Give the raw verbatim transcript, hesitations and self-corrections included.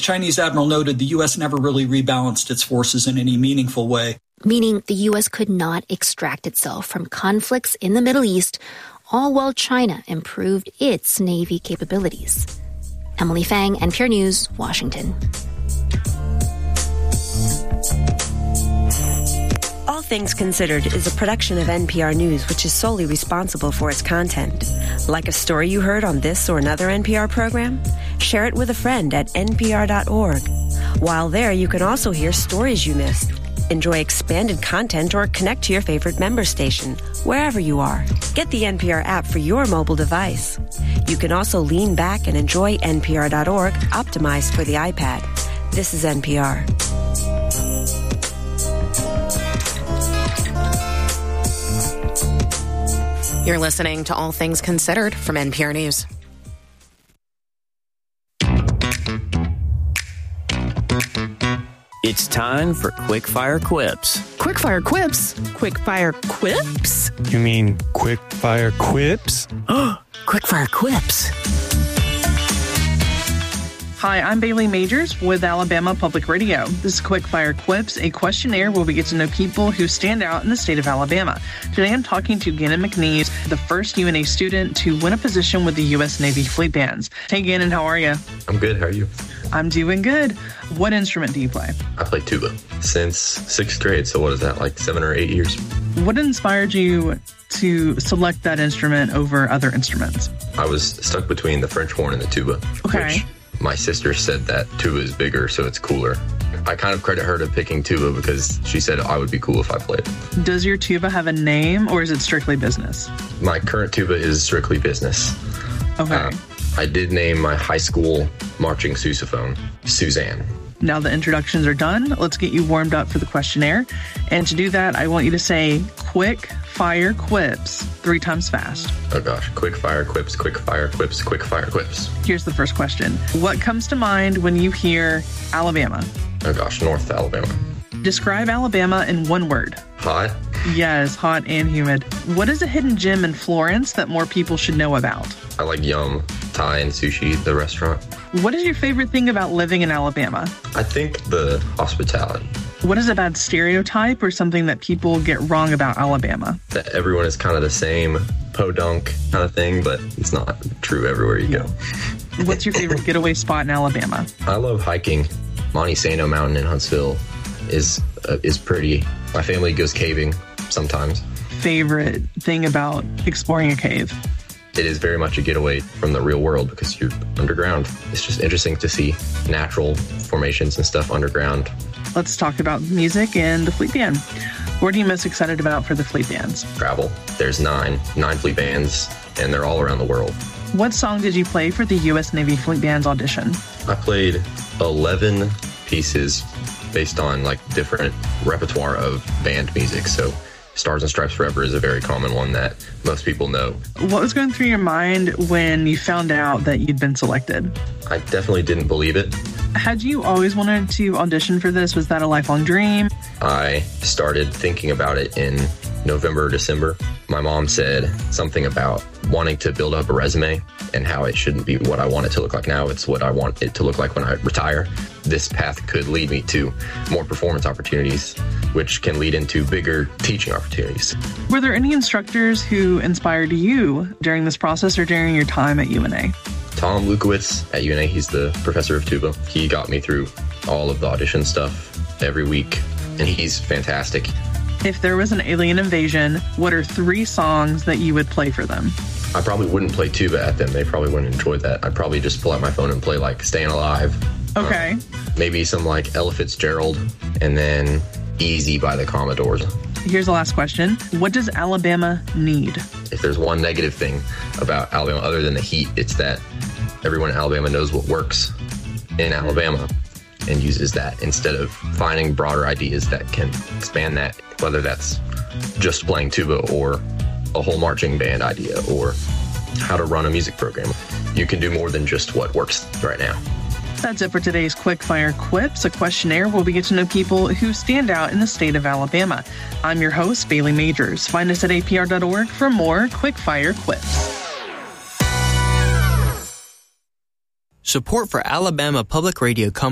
Chinese admiral noted, the U S never really rebalanced its forces in any meaningful way. Meaning the U S could not extract itself from conflicts in the Middle East, all while China improved its Navy capabilities. Emily Fang, N P R News, Washington. All Things Considered is a production of N P R News, which is solely responsible for its content. Like a story you heard on this or another N P R program? Share it with a friend at N P R dot org. While there, you can also hear stories you missed, enjoy expanded content, or connect to your favorite member station, wherever you are. Get the N P R app for your mobile device. You can also lean back and enjoy N P R dot org, optimized for the iPad. This is N P R. You're listening to All Things Considered from N P R News. It's time for Quickfire Quips. Quickfire Quips? Quickfire Quips? You mean Quickfire Quips? Quickfire Quips. Hi, I'm Bailey Majors with Alabama Public Radio. This is Quickfire Quips, a questionnaire where we get to know people who stand out in the state of Alabama. Today I'm talking to Gannon McNeese, the first U N A student to win a position with the U S Navy Fleet Bands. Hey Gannon, how are you? I'm good, how are you? I'm doing good. What instrument do you play? I play tuba since sixth grade, so what is that, like seven or eight years? What inspired you to select that instrument over other instruments? I was stuck between the French horn and the tuba. Okay. Which my sister said that tuba is bigger, so it's cooler. I kind of credit her to picking tuba because she said I would be cool if I played. Does your tuba have a name, or is it strictly business? My current tuba is strictly business. Okay. Uh, I did name my high school marching sousaphone Suzanne. Now the introductions are done. Let's get you warmed up for the questionnaire. And to do that, I want you to say quick fire quips three times fast. Oh gosh, quick fire quips, quick fire quips, quick fire quips. Here's the first question. What comes to mind when you hear Alabama? Oh gosh, North Alabama. Describe Alabama in one word. Hot. Yes, hot and humid. What is a hidden gem in Florence that more people should know about? I like Yum, Thai and Sushi, the restaurant. What is your favorite thing about living in Alabama? I think the hospitality. What is a bad stereotype or something that people get wrong about Alabama? That everyone is kind of the same podunk kind of thing, but it's not true everywhere you go. What's your favorite getaway spot in Alabama? I love hiking. Monte Sano Mountain in Huntsville is uh, is pretty. My family goes caving sometimes. Favorite thing about exploring a cave? It is very much a getaway from the real world because you're underground. It's just interesting to see natural formations and stuff underground. Let's talk about music and the Fleet Band. What are you most excited about for the Fleet Bands? Travel. There's nine, nine Fleet Bands, and they're all around the world. What song did you play for the U S Navy Fleet Band's audition? I played eleven pieces based on like different repertoire of band music. So Stars and Stripes Forever is a very common one that most people know. What was going through your mind when you found out that you'd been selected? I definitely didn't believe it. Had you always wanted to audition for this? Was that a lifelong dream? I started thinking about it in November or December. My mom said something about wanting to build up a resume and how it shouldn't be what I want it to look like now. It's what I want it to look like when I retire. This path could lead me to more performance opportunities, which can lead into bigger teaching opportunities. Were there any instructors who inspired you during this process or during your time at U N A? Tom Lukowitz at U N A, he's the professor of tuba. He got me through all of the audition stuff every week, and he's fantastic. If there was an alien invasion, what are three songs that you would play for them? I probably wouldn't play tuba at them. They probably wouldn't enjoy that. I'd probably just pull out my phone and play like Staying Alive. Okay. Um, maybe some like Ella Fitzgerald, and then Easy by the Commodores. Here's the last question. What does Alabama need? If there's one negative thing about Alabama other than the heat, it's that everyone in Alabama knows what works in Alabama and uses that instead of finding broader ideas that can expand that, whether that's just playing tuba or a whole marching band idea or how to run a music program. You can do more than just what works right now. That's it for today's Quickfire Quips, a questionnaire where we get to know people who stand out in the state of Alabama. I'm your host, Bailey Majors. Find us at A P R dot org for more Quickfire Quips. Support for Alabama Public Radio comes